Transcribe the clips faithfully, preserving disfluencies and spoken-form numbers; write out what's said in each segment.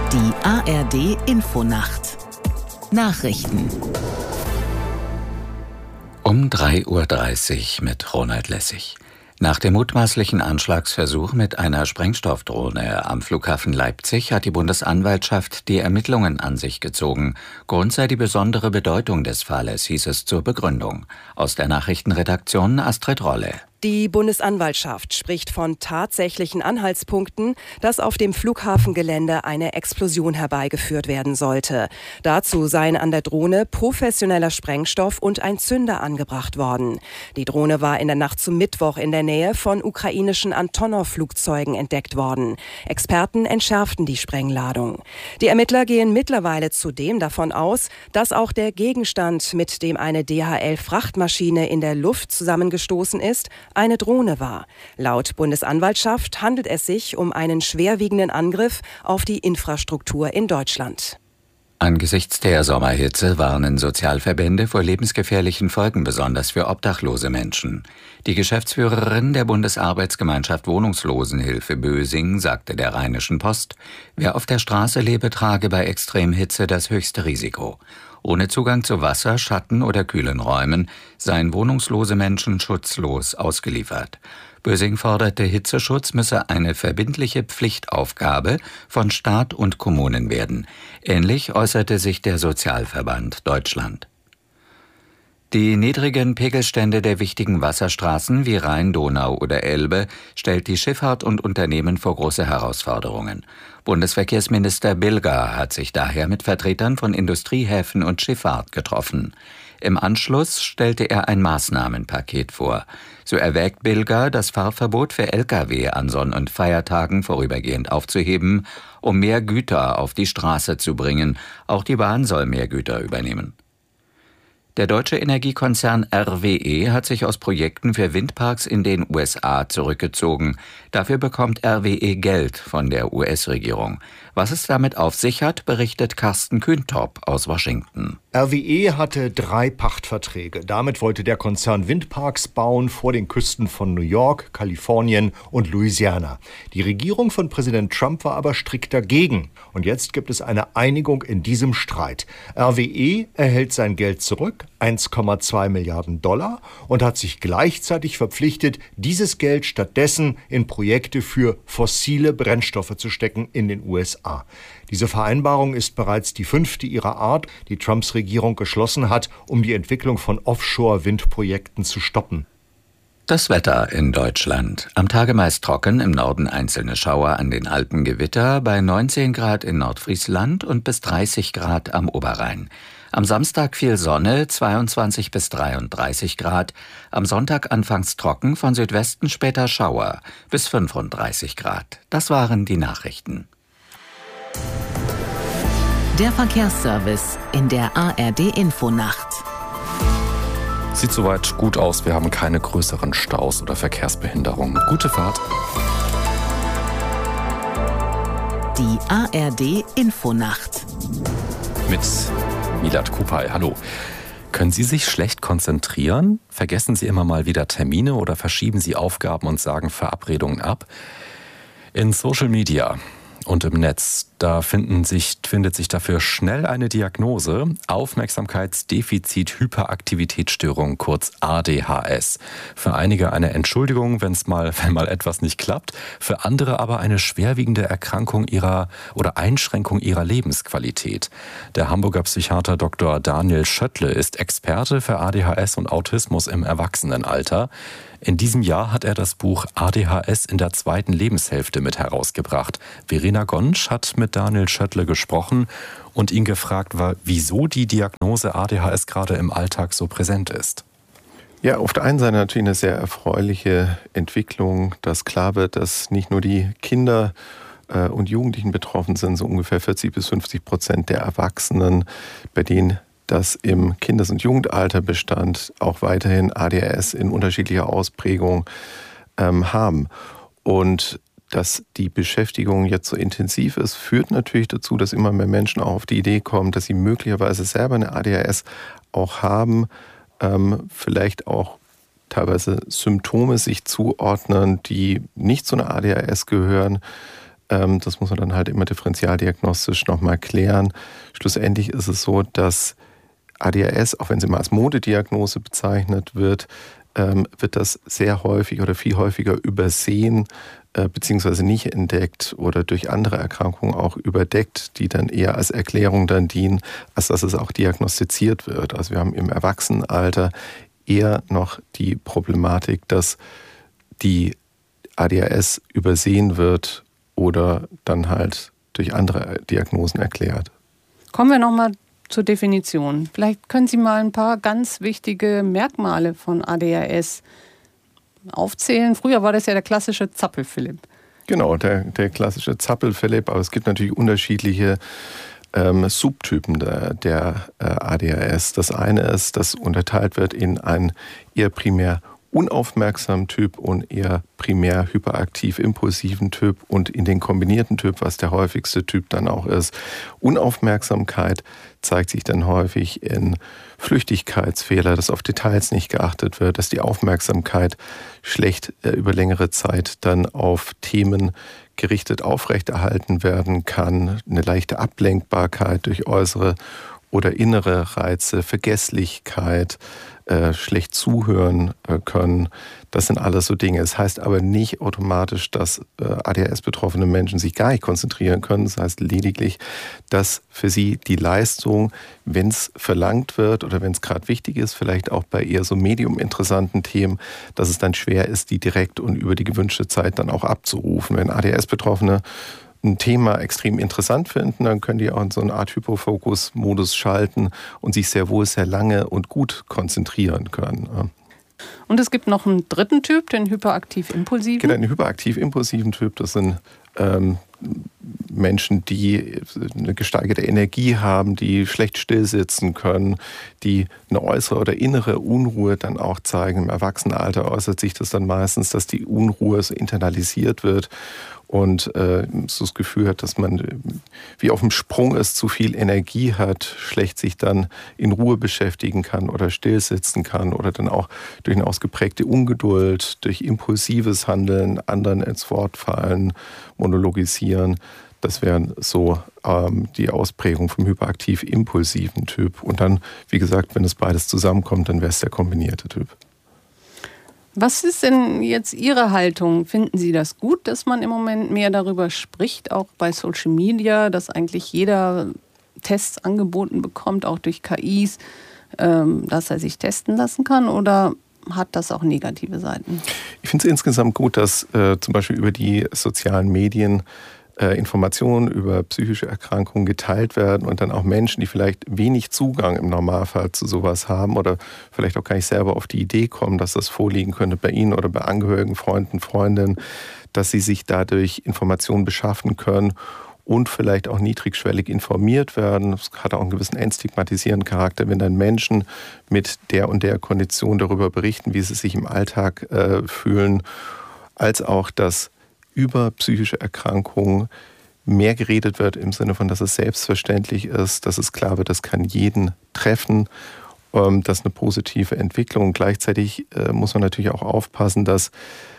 Die A R D-Infonacht. Nachrichten. Um drei Uhr dreißig mit Ronald Lessig. Nach dem mutmaßlichen Anschlagsversuch mit einer Sprengstoffdrohne am Flughafen Leipzig hat die Bundesanwaltschaft die Ermittlungen an sich gezogen. Grund sei die besondere Bedeutung des Falles, hieß es zur Begründung. Aus der Nachrichtenredaktion Astrid Rolle. Die Bundesanwaltschaft spricht von tatsächlichen Anhaltspunkten, dass auf dem Flughafengelände eine Explosion herbeigeführt werden sollte. Dazu seien an der Drohne professioneller Sprengstoff und ein Zünder angebracht worden. Die Drohne war in der Nacht zum Mittwoch in der Nähe von ukrainischen Antonov-Flugzeugen entdeckt worden. Experten entschärften die Sprengladung. Die Ermittler gehen mittlerweile zudem davon aus, dass auch der Gegenstand, mit dem eine D H L-Frachtmaschine in der Luft zusammengestoßen ist, eine Drohne war. Laut Bundesanwaltschaft handelt es sich um einen schwerwiegenden Angriff auf die Infrastruktur in Deutschland. Angesichts der Sommerhitze warnen Sozialverbände vor lebensgefährlichen Folgen, besonders für obdachlose Menschen. Die Geschäftsführerin der Bundesarbeitsgemeinschaft Wohnungslosenhilfe Bösing sagte der Rheinischen Post, wer auf der Straße lebe, trage bei Extremhitze das höchste Risiko. Ohne Zugang zu Wasser, Schatten oder kühlen Räumen seien wohnungslose Menschen schutzlos ausgeliefert. Bösing forderte, Hitzeschutz müsse eine verbindliche Pflichtaufgabe von Staat und Kommunen werden. Ähnlich äußerte sich der Sozialverband Deutschland. Die niedrigen Pegelstände der wichtigen Wasserstraßen wie Rhein, Donau oder Elbe stellt die Schifffahrt und Unternehmen vor große Herausforderungen. Bundesverkehrsminister Bilger hat sich daher mit Vertretern von Industriehäfen und Schifffahrt getroffen. Im Anschluss stellte er ein Maßnahmenpaket vor. So erwägt Bilger, das Fahrverbot für L K W an Sonn- und Feiertagen vorübergehend aufzuheben, um mehr Güter auf die Straße zu bringen. Auch die Bahn soll mehr Güter übernehmen. Der deutsche Energiekonzern R W E hat sich aus Projekten für Windparks in den U S A zurückgezogen. Dafür bekommt R W E Geld von der U S-Regierung. Was es damit auf sich hat, berichtet Carsten Kühntop aus Washington. R W E hatte drei Pachtverträge. Damit wollte der Konzern Windparks bauen vor den Küsten von New York, Kalifornien und Louisiana. Die Regierung von Präsident Trump war aber strikt dagegen. Und jetzt gibt es eine Einigung in diesem Streit. R W E erhält sein Geld zurück, eins Komma zwei Milliarden Dollar, und hat sich gleichzeitig verpflichtet, dieses Geld stattdessen in Projekte für fossile Brennstoffe zu stecken in den U S A. Diese Vereinbarung ist bereits die fünfte ihrer Art, die Trumps Regierung geschlossen hat, um die Entwicklung von Offshore-Windprojekten zu stoppen. Das Wetter in Deutschland. Am Tage meist trocken, im Norden einzelne Schauer, an den Alpen Gewitter, bei neunzehn Grad in Nordfriesland und bis dreißig Grad am Oberrhein. Am Samstag viel Sonne, zweiundzwanzig bis dreiunddreißig Grad. Am Sonntag anfangs trocken, von Südwesten später Schauer, bis fünfunddreißig Grad. Das waren die Nachrichten. Der Verkehrsservice in der A R D-Infonacht. Sieht soweit gut aus. Wir haben keine größeren Staus oder Verkehrsbehinderungen. Gute Fahrt. Die A R D-Infonacht. Mit Milad Kupay. Hallo. Können Sie sich schlecht konzentrieren? Vergessen Sie immer mal wieder Termine oder verschieben Sie Aufgaben und sagen Verabredungen ab? In Social Media und im Netz, da finden sich, findet sich dafür schnell eine Diagnose: Aufmerksamkeitsdefizit-Hyperaktivitätsstörung, kurz A D H S. Für einige eine Entschuldigung, wenn's mal, wenn mal etwas nicht klappt, für andere aber eine schwerwiegende Erkrankung ihrer oder Einschränkung ihrer Lebensqualität. Der Hamburger Psychiater Doktor Daniel Schöttle ist Experte für A D H S und Autismus im Erwachsenenalter. In diesem Jahr hat er das Buch A D H S in der zweiten Lebenshälfte mit herausgebracht. Verena Gonsch hat mit Daniel Schöttle gesprochen und ihn gefragt, wieso die Diagnose A D H S gerade im Alltag so präsent ist. Ja, auf der einen Seite natürlich eine sehr erfreuliche Entwicklung, dass klar wird, dass nicht nur die Kinder äh, und Jugendlichen betroffen sind, so ungefähr vierzig bis fünfzig Prozent der Erwachsenen, bei denen das im Kindes- und Jugendalter bestand, auch weiterhin A D H S in unterschiedlicher Ausprägung ähm, haben. Und dass die Beschäftigung jetzt so intensiv ist, führt natürlich dazu, dass immer mehr Menschen auch auf die Idee kommen, dass sie möglicherweise selber eine A D H S auch haben, ähm, vielleicht auch teilweise Symptome sich zuordnen, die nicht zu einer A D H S gehören, Ähm, das muss man dann halt immer differentialdiagnostisch nochmal klären. Schlussendlich ist es so, dass A D H S, auch wenn sie mal als Modediagnose bezeichnet wird, ähm, wird das sehr häufig oder viel häufiger übersehen äh, beziehungsweise nicht entdeckt oder durch andere Erkrankungen auch überdeckt, die dann eher als Erklärung dann dienen, als dass es auch diagnostiziert wird. Also wir haben im Erwachsenenalter eher noch die Problematik, dass die A D H S übersehen wird oder dann halt durch andere Diagnosen erklärt. Kommen wir nochmal zur Definition. Vielleicht können Sie mal ein paar ganz wichtige Merkmale von A D H S aufzählen. Früher war das ja der klassische Zappel-Philipp. Genau, der, der klassische Zappel-Philipp, aber es gibt natürlich unterschiedliche ähm, Subtypen der, der äh, A D H S. Das eine ist, dass unterteilt wird in einen eher primär unaufmerksamen Typ und eher primär hyperaktiv-impulsiven Typ und in den kombinierten Typ, was der häufigste Typ dann auch ist. Unaufmerksamkeit zeigt sich dann häufig in Flüchtigkeitsfehler, dass auf Details nicht geachtet wird, dass die Aufmerksamkeit schlecht äh, über längere Zeit dann auf Themen gerichtet aufrechterhalten werden kann, eine leichte Ablenkbarkeit durch äußere oder innere Reize, Vergesslichkeit, äh, schlecht zuhören äh, können. Das sind alles so Dinge. Es heißt aber nicht automatisch, dass äh, A D H S-betroffene Menschen sich gar nicht konzentrieren können. Das heißt lediglich, dass für sie die Leistung, wenn es verlangt wird oder wenn es gerade wichtig ist, vielleicht auch bei eher so medium interessanten Themen, dass es dann schwer ist, die direkt und über die gewünschte Zeit dann auch abzurufen. Wenn A D H S-Betroffene ein Thema extrem interessant finden, dann können die auch in so eine Art Hypofokus-Modus schalten und sich sehr wohl sehr lange und gut konzentrieren können. Und es gibt noch einen dritten Typ, den hyperaktiv-impulsiven. Genau, den hyperaktiv-impulsiven Typ, das sind ähm, Menschen, die eine gesteigerte Energie haben, die schlecht stillsitzen können, die eine äußere oder innere Unruhe dann auch zeigen. Im Erwachsenenalter äußert sich das dann meistens, dass die Unruhe so internalisiert wird und äh, so das Gefühl hat, dass man wie auf dem Sprung ist, zu viel Energie hat, schlecht sich dann in Ruhe beschäftigen kann oder stillsitzen kann oder dann auch durch eine ausgeprägte Ungeduld, durch impulsives Handeln, anderen ins Wort fallen, monologisieren. Das wären so ähm, die Ausprägung vom hyperaktiv-impulsiven Typ. Und dann, wie gesagt, wenn es beides zusammenkommt, dann wäre es der kombinierte Typ. Was ist denn jetzt Ihre Haltung? Finden Sie das gut, dass man im Moment mehr darüber spricht, auch bei Social Media, dass eigentlich jeder Tests angeboten bekommt, auch durch K Is, ähm, dass er sich testen lassen kann? Oder hat das auch negative Seiten? Ich finde es insgesamt gut, dass äh, zum Beispiel über die sozialen Medien Informationen über psychische Erkrankungen geteilt werden und dann auch Menschen, die vielleicht wenig Zugang im Normalfall zu sowas haben oder vielleicht auch gar nicht selber auf die Idee kommen, dass das vorliegen könnte bei ihnen oder bei Angehörigen, Freunden, Freundinnen, dass sie sich dadurch Informationen beschaffen können und vielleicht auch niedrigschwellig informiert werden. Es hat auch einen gewissen entstigmatisierenden Charakter, wenn dann Menschen mit der und der Kondition darüber berichten, wie sie sich im Alltag äh, fühlen, als auch, dass über psychische Erkrankungen mehr geredet wird im Sinne von, dass es selbstverständlich ist, dass es klar wird, das kann jeden treffen, das ist eine positive Entwicklung. Gleichzeitig muss man natürlich auch aufpassen, dass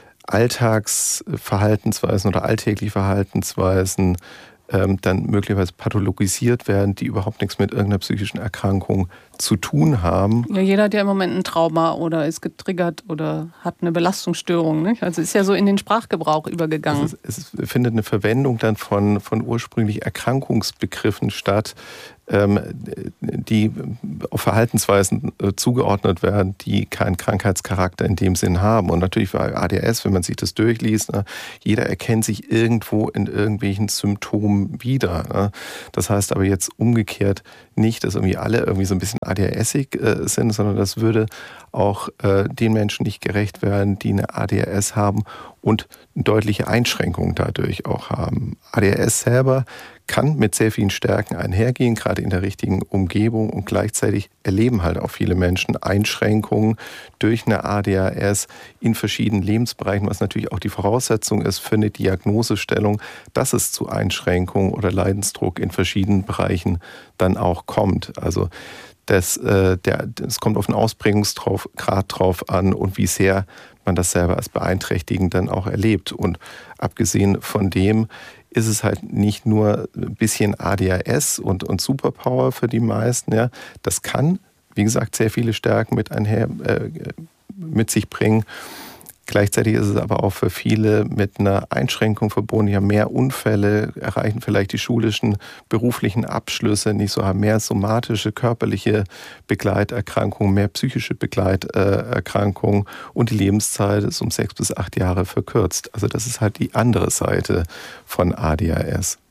Alltagsverhaltensweisen oder alltägliche Verhaltensweisen dann möglicherweise pathologisiert werden, die überhaupt nichts mit irgendeiner psychischen Erkrankung zu tun haben. Ja, jeder hat ja im Moment ein Trauma oder ist getriggert oder hat eine Belastungsstörung, nicht? Also ist ja so in den Sprachgebrauch übergegangen. Es, ist, es findet eine Verwendung dann von, von ursprünglich Erkrankungsbegriffen statt, ähm, die auf Verhaltensweisen äh, zugeordnet werden, die keinen Krankheitscharakter in dem Sinn haben. Und natürlich bei A D H S, wenn man sich das durchliest, ne, jeder erkennt sich irgendwo in irgendwelchen Symptomen wieder. Ne? Das heißt aber jetzt umgekehrt nicht, dass irgendwie alle irgendwie so ein bisschen A D H S-ig äh, sind, sondern das würde auch äh, den Menschen nicht gerecht werden, die eine A D H S haben und deutliche Einschränkungen dadurch auch haben. A D H S selber kann mit sehr vielen Stärken einhergehen, gerade in der richtigen Umgebung, und gleichzeitig erleben halt auch viele Menschen Einschränkungen durch eine A D H S in verschiedenen Lebensbereichen, was natürlich auch die Voraussetzung ist für eine Diagnosestellung, dass es zu Einschränkungen oder Leidensdruck in verschiedenen Bereichen dann auch kommt. Also das, äh, der, das kommt auf den Ausprägungsgrad drauf an und wie sehr man das selber als beeinträchtigend dann auch erlebt. Und abgesehen von dem ist es halt nicht nur ein bisschen A D H S und, und Superpower für die meisten. Ja. Das kann, wie gesagt, sehr viele Stärken mit einher, äh, mit sich bringen. Gleichzeitig ist es aber auch für viele mit einer Einschränkung verbunden. Die haben mehr Unfälle, erreichen vielleicht die schulischen, beruflichen Abschlüsse nicht so, haben mehr somatische, körperliche Begleiterkrankungen, mehr psychische Begleiterkrankungen und die Lebenszeit ist um sechs bis acht Jahre verkürzt. Also das ist halt die andere Seite von A D H S.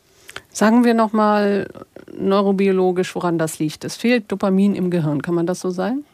Sagen wir nochmal neurobiologisch, woran das liegt. Es fehlt Dopamin im Gehirn. Kann man das so sagen?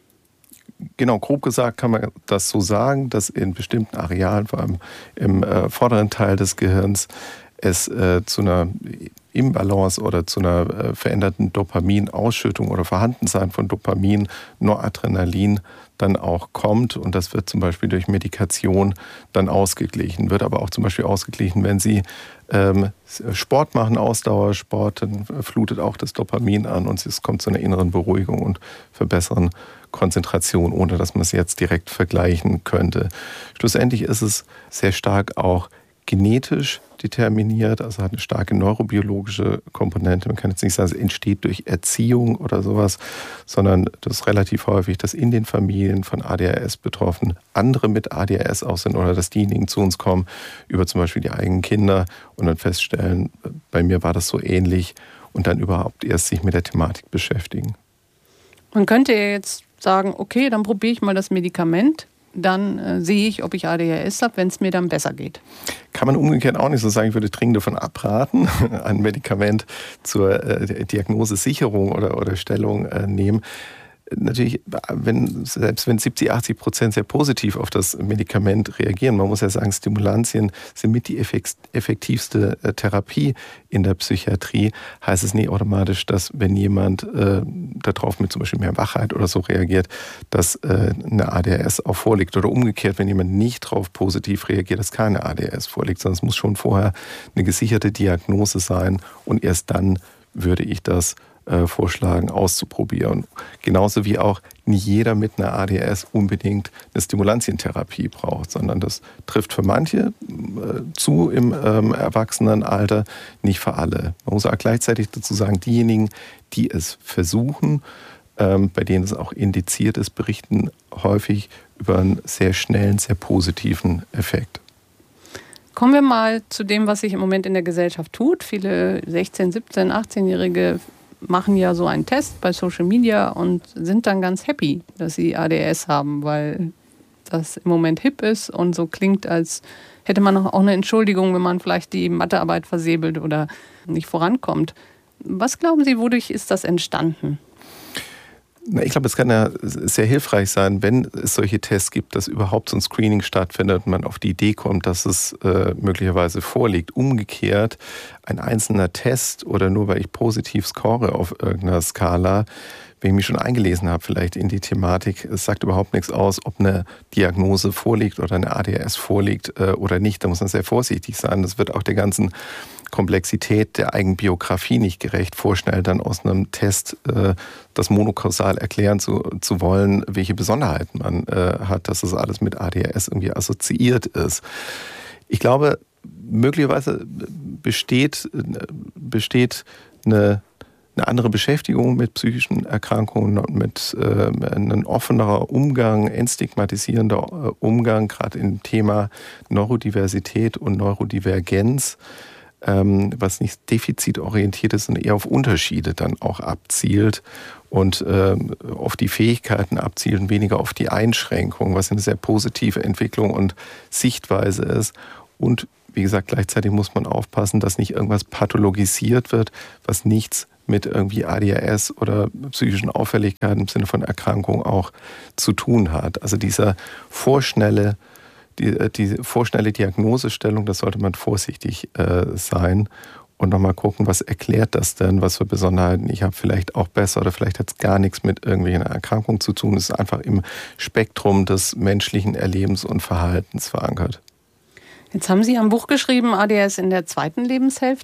Genau, grob gesagt kann man das so sagen, dass in bestimmten Arealen, vor allem im äh, vorderen Teil des Gehirns, es äh, zu einer Imbalance oder zu einer äh, veränderten Dopaminausschüttung oder Vorhandensein von Dopamin, Noradrenalin dann auch kommt. Und das wird zum Beispiel durch Medikation dann ausgeglichen. Wird aber auch zum Beispiel ausgeglichen, wenn Sie ähm, Sport machen, Ausdauersport, dann flutet auch das Dopamin an und es kommt zu einer inneren Beruhigung und verbesseren Konzentration, ohne dass man es jetzt direkt vergleichen könnte. Schlussendlich ist es sehr stark auch genetisch determiniert, also hat eine starke neurobiologische Komponente. Man kann jetzt nicht sagen, es entsteht durch Erziehung oder sowas, sondern das ist relativ häufig, dass in den Familien von A D H S betroffen andere mit A D H S auch sind oder dass diejenigen zu uns kommen über zum Beispiel die eigenen Kinder und dann feststellen, bei mir war das so ähnlich und dann überhaupt erst sich mit der Thematik beschäftigen. Man könnte ja jetzt sagen, okay, dann probiere ich mal das Medikament, dann äh, sehe ich, ob ich A D H S habe, wenn es mir dann besser geht. Kann man umgekehrt auch nicht so sagen, ich würde dringend davon abraten, ein Medikament zur äh, Diagnosesicherung oder, oder Stellung äh, nehmen. Natürlich, wenn, selbst wenn siebzig, achtzig Prozent sehr positiv auf das Medikament reagieren, man muss ja sagen, Stimulantien sind mit die effektivste Therapie in der Psychiatrie, heißt es nicht automatisch, dass wenn jemand äh, darauf mit zum Beispiel mehr Wachheit oder so reagiert, dass äh, eine A D H S auch vorliegt. Oder umgekehrt, wenn jemand nicht darauf positiv reagiert, dass keine A D H S vorliegt, sondern es muss schon vorher eine gesicherte Diagnose sein und erst dann würde ich das vorschlagen, auszuprobieren. Genauso wie auch nicht jeder mit einer A D H S unbedingt eine Stimulantientherapie braucht, sondern das trifft für manche äh, zu im ähm, Erwachsenenalter, nicht für alle. Man muss auch gleichzeitig dazu sagen, diejenigen, die es versuchen, ähm, bei denen es auch indiziert ist, berichten häufig über einen sehr schnellen, sehr positiven Effekt. Kommen wir mal zu dem, was sich im Moment in der Gesellschaft tut. Viele sechzehn-, siebzehn-, achtzehnjährige machen ja so einen Test bei Social Media und sind dann ganz happy, dass sie A D H S haben, weil das im Moment hip ist und so klingt, als hätte man auch eine Entschuldigung, wenn man vielleicht die Mathearbeit versäbelt oder nicht vorankommt. Was glauben Sie, wodurch ist das entstanden? Ich glaube, es kann ja sehr hilfreich sein, wenn es solche Tests gibt, dass überhaupt so ein Screening stattfindet und man auf die Idee kommt, dass es äh, möglicherweise vorliegt. Umgekehrt, ein einzelner Test oder nur weil ich positiv score auf irgendeiner Skala, wenn ich mich schon eingelesen habe, vielleicht in die Thematik, es sagt überhaupt nichts aus, ob eine Diagnose vorliegt oder eine A D H S vorliegt äh, oder nicht. Da muss man sehr vorsichtig sein. Das wird auch der ganzen Komplexität der Eigenbiografie nicht gerecht, vorschnell dann aus einem Test äh, das monokausal erklären zu, zu wollen, welche Besonderheiten man äh, hat, dass das alles mit A D H S irgendwie assoziiert ist. Ich glaube, möglicherweise besteht, besteht eine eine andere Beschäftigung mit psychischen Erkrankungen und mit äh, einem offenerer Umgang, entstigmatisierender Umgang, gerade im Thema Neurodiversität und Neurodivergenz, ähm, was nicht defizitorientiert ist, sondern eher auf Unterschiede dann auch abzielt und ähm, auf die Fähigkeiten abzielt und weniger auf die Einschränkungen, was eine sehr positive Entwicklung und Sichtweise ist. Und wie gesagt, gleichzeitig muss man aufpassen, dass nicht irgendwas pathologisiert wird, was nichts mit irgendwie A D H S oder psychischen Auffälligkeiten im Sinne von Erkrankung auch zu tun hat. Also dieser vorschnelle, die, die vorschnelle Diagnosestellung, das sollte man vorsichtig äh, sein und nochmal gucken, was erklärt das denn, was für Besonderheiten ich habe, vielleicht auch besser oder vielleicht hat es gar nichts mit irgendwelchen Erkrankungen zu tun. Es ist einfach im Spektrum des menschlichen Erlebens und Verhaltens verankert. Jetzt haben Sie ein Buch geschrieben, A D H S in der zweiten Lebenshälfte.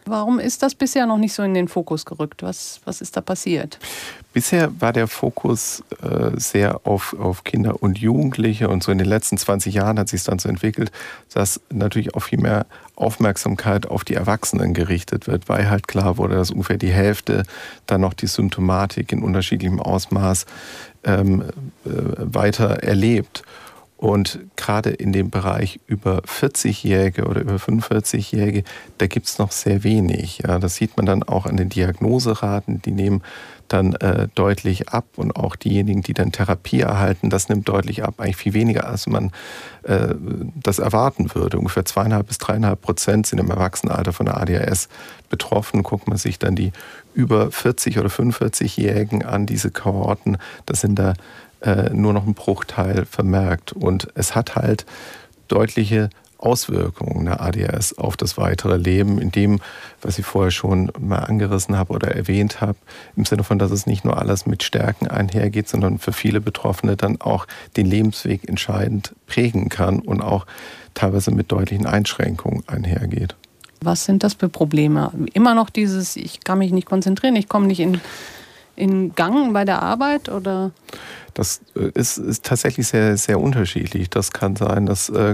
Warum ist das bisher noch nicht so in den Fokus gerückt? Was, was ist da passiert? Bisher war der Fokus äh, sehr auf, auf Kinder und Jugendliche und so in den letzten zwanzig Jahren hat sich es dann so entwickelt, dass natürlich auch viel mehr Aufmerksamkeit auf die Erwachsenen gerichtet wird, weil halt klar wurde, dass ungefähr die Hälfte dann noch die Symptomatik in unterschiedlichem Ausmaß ähm, äh, weiter erlebt. Und gerade in dem Bereich über vierzigjährige oder über fünfundvierzigjährige, da gibt es noch sehr wenig. Ja, das sieht man dann auch an den Diagnoseraten, die nehmen dann äh, deutlich ab. Und auch diejenigen, die dann Therapie erhalten, das nimmt deutlich ab. Eigentlich viel weniger, als man äh, das erwarten würde. Ungefähr zweieinhalb bis dreieinhalb Prozent sind im Erwachsenenalter von der A D H S betroffen. Guckt man sich dann die über vierzig- oder fünfundvierzigjährigen an, diese Kohorten, das sind da nur noch ein Bruchteil vermerkt. Und es hat halt deutliche Auswirkungen der A D H S auf das weitere Leben, in dem, was ich vorher schon mal angerissen habe oder erwähnt habe, im Sinne von, dass es nicht nur alles mit Stärken einhergeht, sondern für viele Betroffene dann auch den Lebensweg entscheidend prägen kann und auch teilweise mit deutlichen Einschränkungen einhergeht. Was sind das für Probleme? Immer noch dieses, ich kann mich nicht konzentrieren, ich komme nicht in, in Gang bei der Arbeit oder... Das ist, ist tatsächlich sehr, sehr unterschiedlich. Das kann sein, dass äh,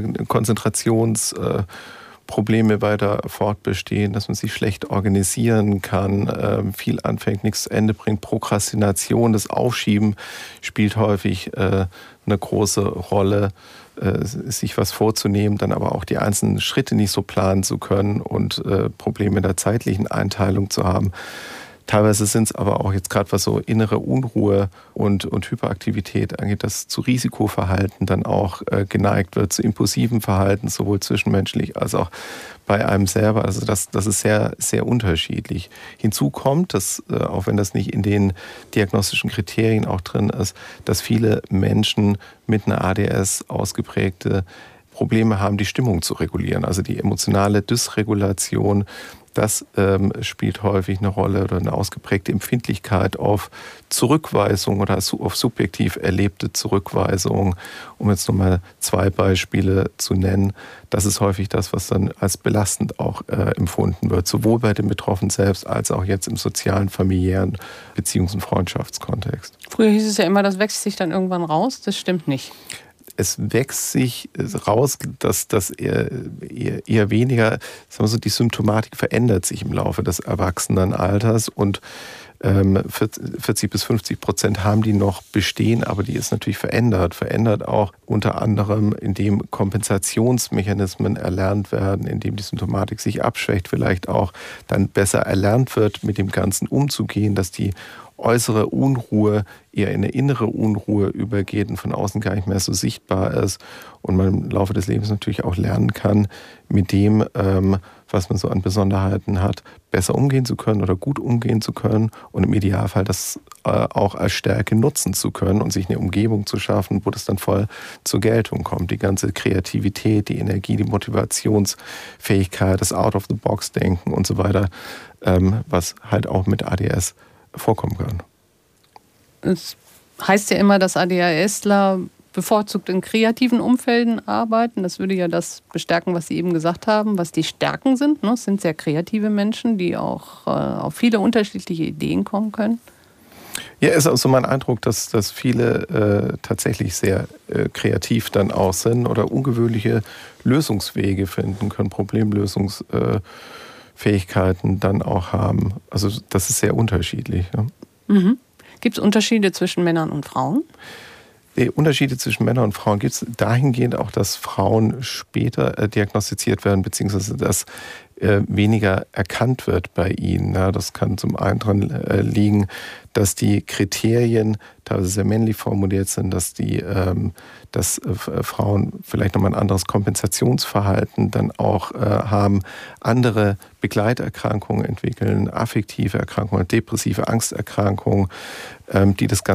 Konzentrationsprobleme äh, bei der Fortbestehen, dass man sich schlecht organisieren kann, äh, viel anfängt, nichts zu Ende bringt. Prokrastination, das Aufschieben spielt häufig äh, eine große Rolle, äh, sich was vorzunehmen, dann aber auch die einzelnen Schritte nicht so planen zu können und äh, Probleme in der zeitlichen Einteilung zu haben. Teilweise sind es aber auch jetzt gerade, was so innere Unruhe und, und Hyperaktivität angeht, dass zu Risikoverhalten dann auch äh, geneigt wird, zu impulsiven Verhalten, sowohl zwischenmenschlich als auch bei einem selber. Also das, das ist sehr, sehr unterschiedlich. Hinzu kommt, dass, äh, auch wenn das nicht in den diagnostischen Kriterien auch drin ist, dass viele Menschen mit einer A D H S ausgeprägte Probleme haben, die Stimmung zu regulieren. Also die emotionale Dysregulation, das ähm, spielt häufig eine Rolle oder eine ausgeprägte Empfindlichkeit auf Zurückweisung oder auf subjektiv erlebte Zurückweisung. Um jetzt nochmal zwei Beispiele zu nennen. Das ist häufig das, was dann als belastend auch äh, empfunden wird, sowohl bei dem Betroffenen selbst als auch jetzt im sozialen, familiären Beziehungs- und Freundschaftskontext. Früher hieß es ja immer, das wächst sich dann irgendwann raus. Das stimmt nicht. Es wächst sich raus, dass das eher, eher, eher weniger, sagen wir so, die Symptomatik verändert sich im Laufe des Erwachsenenalters und ähm, vierzig bis fünfzig Prozent haben die noch bestehen, aber die ist natürlich verändert. Verändert auch unter anderem, indem Kompensationsmechanismen erlernt werden, indem die Symptomatik sich abschwächt, vielleicht auch dann besser erlernt wird, mit dem Ganzen umzugehen, dass die äußere Unruhe eher in eine innere Unruhe übergeht und von außen gar nicht mehr so sichtbar ist und man im Laufe des Lebens natürlich auch lernen kann, mit dem, ähm, was man so an Besonderheiten hat, besser umgehen zu können oder gut umgehen zu können und im Idealfall das äh, auch als Stärke nutzen zu können und sich eine Umgebung zu schaffen, wo das dann voll zur Geltung kommt. Die ganze Kreativität, die Energie, die Motivationsfähigkeit, das Out-of-the-Box-Denken und so weiter, ähm, was halt auch mit A D H S vorkommen kann. Es heißt ja immer, dass ADHSler bevorzugt in kreativen Umfelden arbeiten. Das würde ja das bestärken, was Sie eben gesagt haben, was die Stärken sind. Es sind sehr kreative Menschen, die auch äh, auf viele unterschiedliche Ideen kommen können. Ja, ist auch so mein Eindruck, dass, dass viele äh, tatsächlich sehr äh, kreativ dann auch sind oder ungewöhnliche Lösungswege finden können, Problemlösungsfähigkeiten äh, dann auch haben. Also das ist sehr unterschiedlich. Ja. Mhm. Gibt es Unterschiede zwischen Männern und Frauen? Die Unterschiede zwischen Männern und Frauen gibt es dahingehend auch, dass Frauen später äh, diagnostiziert werden, beziehungsweise dass äh, weniger erkannt wird bei ihnen. Ja, das kann zum einen dran äh, liegen, dass die Kriterien teilweise sehr männlich formuliert sind, dass die, ähm, dass äh, Frauen vielleicht nochmal ein anderes Kompensationsverhalten dann auch äh, haben, andere Begleiterkrankungen entwickeln, affektive Erkrankungen, depressive Angsterkrankungen, ähm, die das Ganze